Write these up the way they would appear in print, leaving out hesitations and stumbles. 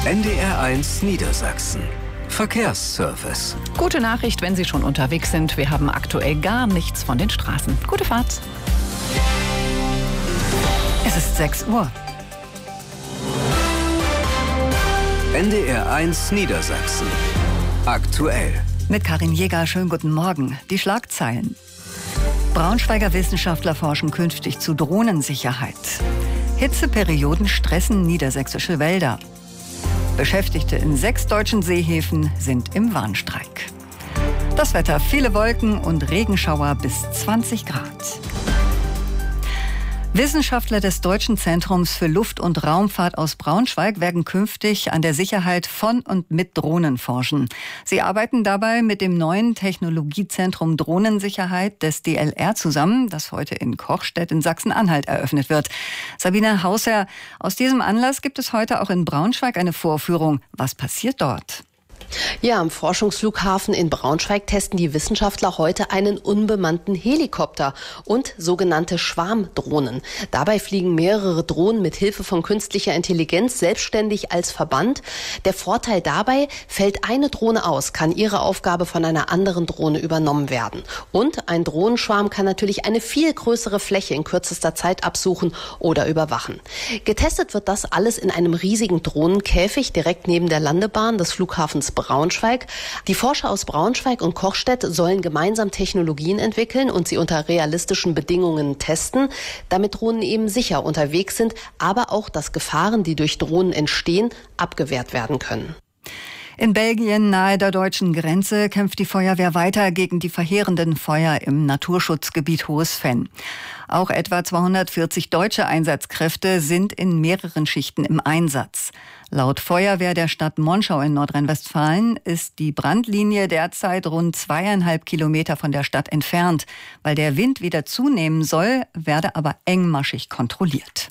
NDR1 Niedersachsen. Verkehrsservice. Gute Nachricht, wenn Sie schon unterwegs sind. Wir haben aktuell gar nichts von den Straßen. Gute Fahrt. Es ist 6 Uhr. NDR1 Niedersachsen. Aktuell. Mit Karin Jäger, schönen guten Morgen. Die Schlagzeilen. Braunschweiger Wissenschaftler forschen künftig zu Drohnensicherheit. Hitzeperioden stressen niedersächsische Wälder. Beschäftigte in 6 deutschen Seehäfen sind im Warnstreik. Das Wetter: viele Wolken und Regenschauer bis 20 Grad. Wissenschaftler des Deutschen Zentrums für Luft- und Raumfahrt aus Braunschweig werden künftig an der Sicherheit von und mit Drohnen forschen. Sie arbeiten dabei mit dem neuen Technologiezentrum Drohnensicherheit des DLR zusammen, das heute in Kochstedt in Sachsen-Anhalt eröffnet wird. Sabine Hausherr, aus diesem Anlass gibt es heute auch in Braunschweig eine Vorführung. Was passiert dort? Ja, am Forschungsflughafen in Braunschweig testen die Wissenschaftler heute einen unbemannten Helikopter und sogenannte Schwarmdrohnen. Dabei fliegen mehrere Drohnen mit Hilfe von künstlicher Intelligenz selbstständig als Verband. Der Vorteil dabei: fällt eine Drohne aus, kann ihre Aufgabe von einer anderen Drohne übernommen werden. Und ein Drohnenschwarm kann natürlich eine viel größere Fläche in kürzester Zeit absuchen oder überwachen. Getestet wird das alles in einem riesigen Drohnenkäfig direkt neben der Landebahn des Flughafens Braunschweig. Die Forscher aus Braunschweig und Kochstedt sollen gemeinsam Technologien entwickeln und sie unter realistischen Bedingungen testen, damit Drohnen eben sicher unterwegs sind, aber auch, dass Gefahren, die durch Drohnen entstehen, abgewehrt werden können. In Belgien, nahe der deutschen Grenze, kämpft die Feuerwehr weiter gegen die verheerenden Feuer im Naturschutzgebiet Hohes Venn. Auch etwa 240 deutsche Einsatzkräfte sind in mehreren Schichten im Einsatz. Laut Feuerwehr der Stadt Monschau in Nordrhein-Westfalen ist die Brandlinie derzeit rund 2,5 Kilometer von der Stadt entfernt. Weil der Wind wieder zunehmen soll, werde aber engmaschig kontrolliert.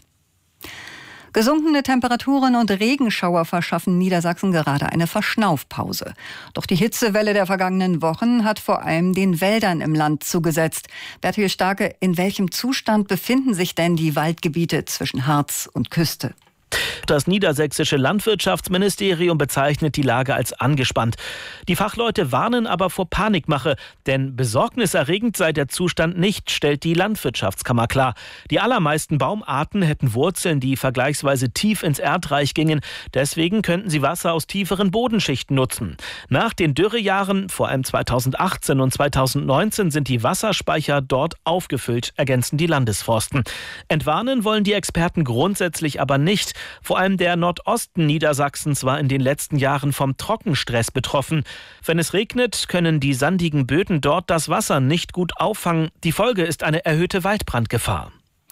Gesunkene Temperaturen und Regenschauer verschaffen Niedersachsen gerade eine Verschnaufpause. Doch die Hitzewelle der vergangenen Wochen hat vor allem den Wäldern im Land zugesetzt. Bertil Starke, in welchem Zustand befinden sich denn die Waldgebiete zwischen Harz und Küste? Das niedersächsische Landwirtschaftsministerium bezeichnet die Lage als angespannt. Die Fachleute warnen aber vor Panikmache, denn besorgniserregend sei der Zustand nicht, stellt die Landwirtschaftskammer klar. Die allermeisten Baumarten hätten Wurzeln, die vergleichsweise tief ins Erdreich gingen. Deswegen könnten sie Wasser aus tieferen Bodenschichten nutzen. Nach den Dürrejahren, vor allem 2018 und 2019, sind die Wasserspeicher dort aufgefüllt, ergänzen die Landesforsten. Entwarnen wollen die Experten grundsätzlich aber nicht. Vor allem der Nordosten Niedersachsens war in den letzten Jahren vom Trockenstress betroffen. Wenn es regnet, können die sandigen Böden dort das Wasser nicht gut auffangen. Die Folge ist eine erhöhte Waldbrandgefahr.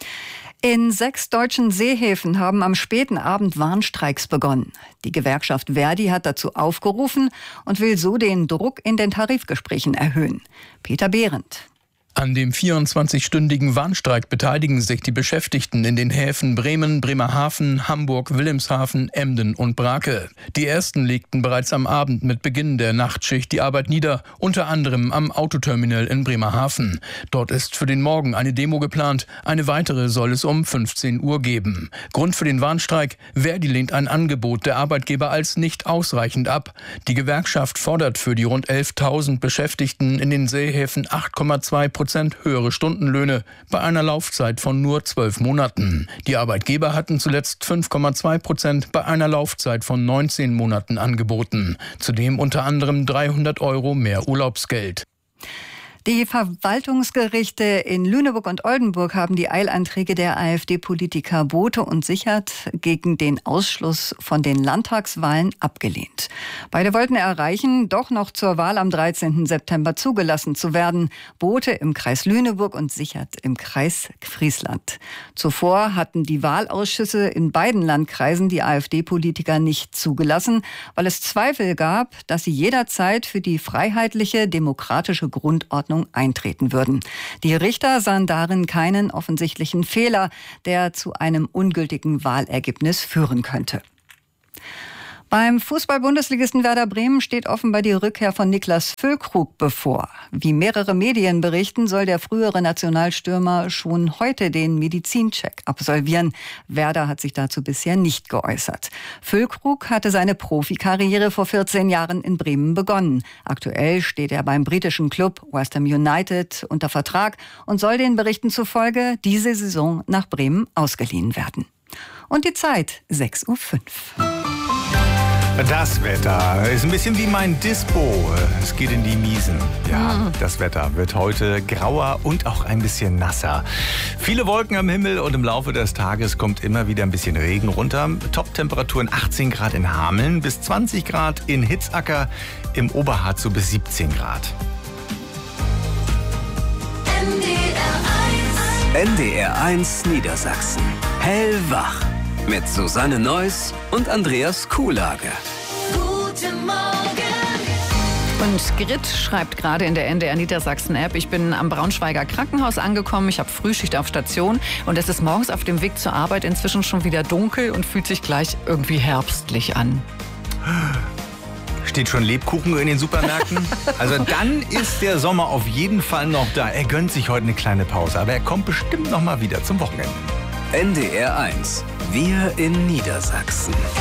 In 6 deutschen Seehäfen haben am späten Abend Warnstreiks begonnen. Die Gewerkschaft ver.di hat dazu aufgerufen und will so den Druck in den Tarifgesprächen erhöhen. Peter Behrendt. An dem 24-stündigen Warnstreik beteiligen sich die Beschäftigten in den Häfen Bremen, Bremerhaven, Hamburg, Wilhelmshaven, Emden und Brake. Die ersten legten bereits am Abend mit Beginn der Nachtschicht die Arbeit nieder, unter anderem am Autoterminal in Bremerhaven. Dort ist für den Morgen eine Demo geplant, eine weitere soll es um 15 Uhr geben. Grund für den Warnstreik: ver.di lehnt ein Angebot der Arbeitgeber als nicht ausreichend ab. Die Gewerkschaft fordert für die rund 11.000 Beschäftigten in den Seehäfen 8,2% höhere Stundenlöhne bei einer Laufzeit von nur 12 Monaten. Die Arbeitgeber hatten zuletzt 5,2% bei einer Laufzeit von 19 Monaten angeboten. Zudem unter anderem 300 € mehr Urlaubsgeld. Die Verwaltungsgerichte in Lüneburg und Oldenburg haben die Eilanträge der AfD-Politiker Bothe und Sichert gegen den Ausschluss von den Landtagswahlen abgelehnt. Beide wollten erreichen, doch noch zur Wahl am 13. September zugelassen zu werden. Bothe im Kreis Lüneburg und Sichert im Kreis Friesland. Zuvor hatten die Wahlausschüsse in beiden Landkreisen die AfD-Politiker nicht zugelassen, weil es Zweifel gab, dass sie jederzeit für die freiheitliche, demokratische Grundordnung eintreten würden. Die Richter sahen darin keinen offensichtlichen Fehler, der zu einem ungültigen Wahlergebnis führen könnte. Beim Fußball-Bundesligisten Werder Bremen steht offenbar die Rückkehr von Niklas Füllkrug bevor. Wie mehrere Medien berichten, soll der frühere Nationalstürmer schon heute den Medizincheck absolvieren. Werder hat sich dazu bisher nicht geäußert. Füllkrug hatte seine Profikarriere vor 14 Jahren in Bremen begonnen. Aktuell steht er beim britischen Club West Ham United unter Vertrag und soll den Berichten zufolge diese Saison nach Bremen ausgeliehen werden. Und die Zeit, 6:05 Uhr. Das Wetter ist ein bisschen wie mein Dispo. Es geht in die Miesen. Ja, das Wetter wird heute grauer und auch ein bisschen nasser. Viele Wolken am Himmel und im Laufe des Tages kommt immer wieder ein bisschen Regen runter. Top-Temperaturen 18 Grad in Hameln, bis 20 Grad in Hitzacker, im Oberharz so bis 17 Grad. NDR1 Niedersachsen. Hellwach. Mit Susanne Neuss und Andreas Kuhlage. Guten Morgen. Und Grit schreibt gerade in der NDR Niedersachsen App, ich bin am Braunschweiger Krankenhaus angekommen, ich habe Frühschicht auf Station und es ist morgens auf dem Weg zur Arbeit inzwischen schon wieder dunkel und fühlt sich gleich irgendwie herbstlich an. Steht schon Lebkuchen in den Supermärkten? Also dann ist der Sommer auf jeden Fall noch da. Er gönnt sich heute eine kleine Pause, aber er kommt bestimmt noch mal wieder zum Wochenende. NDR1. Wir in Niedersachsen.